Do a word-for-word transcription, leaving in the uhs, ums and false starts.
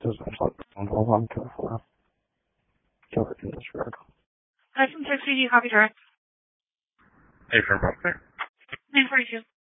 就是说从头方客服就是这个事儿。 Hi, from Tech C D, copy direct. Hey, from Broker. nine forty-two.